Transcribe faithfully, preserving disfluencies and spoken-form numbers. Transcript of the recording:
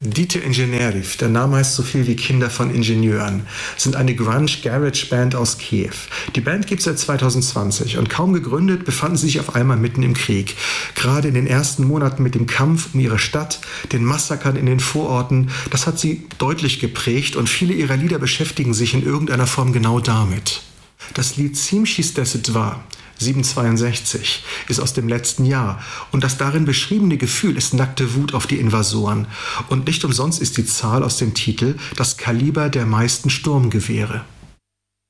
Dite Inženeriv, der Name heißt so viel wie Kinder von Ingenieuren, sind eine Grunge-Garage-Band aus Kiew. Die Band gibt es seit zwanzig zwanzig und kaum gegründet, befanden sie sich auf einmal mitten im Krieg. Gerade in den ersten Monaten mit dem Kampf um ihre Stadt, den Massakern in den Vororten, das hat sie deutlich geprägt und viele ihrer Lieder beschäftigen sich in irgendeiner Form genau damit. Das Lied Siemschizdesitwa siebenhundertzweiundsechzig ist aus dem letzten Jahr und das darin beschriebene Gefühl ist nackte Wut auf die Invasoren. Und nicht umsonst ist die Zahl aus dem Titel das Kaliber der meisten Sturmgewehre.